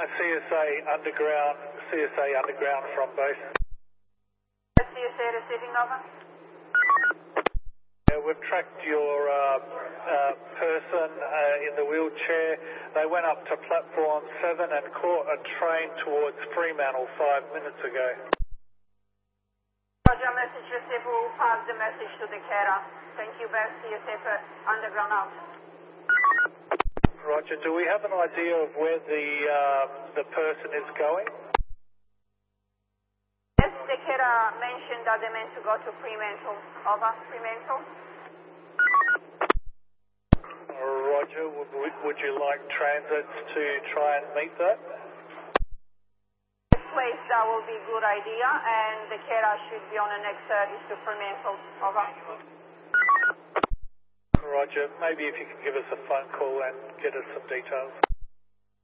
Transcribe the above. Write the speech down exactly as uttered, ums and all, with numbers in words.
C S A underground, C S A underground from base. C S A receiving over. Yeah, we've tracked your uh, uh, person uh, in the wheelchair. They went up to platform seven and caught a train towards Fremantle five minutes ago. Roger, message received. We'll pass the message to the carer. Thank you, Beth. C S A for underground out. Roger, do we have an idea of where the uh, the person is going? Yes, the carer mentioned that they meant to go to Fremantle. Over, Fremantle. Roger, would, would you like transits to try and meet that? This place, that will be a good idea, and the carer should be on the next service to Fremantle. Over. Roger, maybe if you can give us a phone call and get us some details.